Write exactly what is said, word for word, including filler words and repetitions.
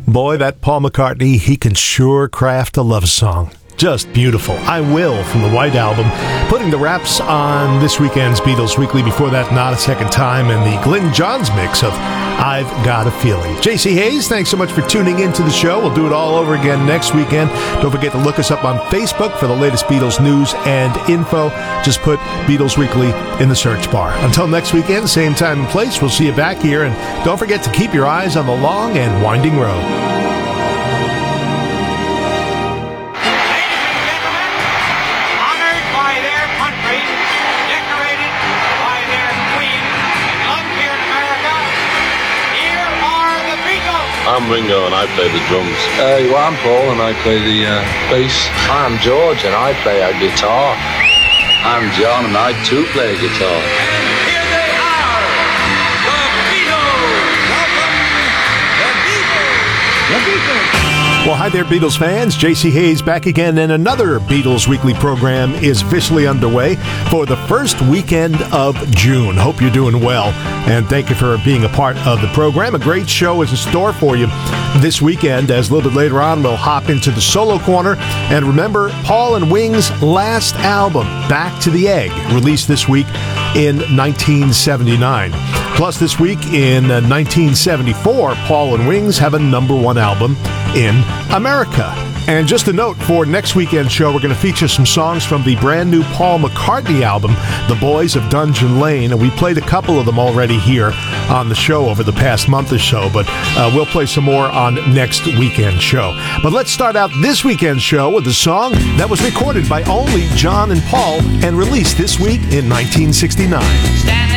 Boy, that Paul McCartney, he can sure craft a love song. Just beautiful. I Will from the White Album. Putting the wraps on this weekend's Beatles Weekly. Before that, Not a Second Time, and the Glyn Johns mix of I've Got a Feeling. J C Hayes, thanks so much for tuning into the show. We'll do it all over again next weekend. Don't forget to look us up on Facebook for the latest Beatles news and info. Just put Beatles Weekly in the search bar. Until next weekend, same time and place, we'll see you back here. And don't forget to keep your eyes on the long and winding road. I'm Ringo and I play the drums. Uh, well, I'm Paul and I play the uh, bass. I'm George and I play a guitar. I'm John and I too play guitar. And here they are, the Beatles. Welcome, the Beatles. The Beatles. Well, hi there, Beatles fans. J C Hayes back again, and another Beatles Weekly program is officially underway for the first weekend of June. Hope you're doing well, and thank you for being a part of the program. A great show is in store for you this weekend, as a little bit later on we'll hop into the solo corner. And remember, Paul and Wing's last album, Back to the Egg, released this week in nineteen seventy-nine. Plus, this week in nineteen seventy-four, Paul and Wings have a number one album in America. And just a note, for next weekend's show, we're going to feature some songs from the brand new Paul McCartney album, The Boys of Dungeon Lane. And we played a couple of them already here on the show over the past month or so, but uh, we'll play some more on next weekend's show. But let's start out this weekend's show with a song that was recorded by only John and Paul and released this week in nineteen sixty-nine. Standing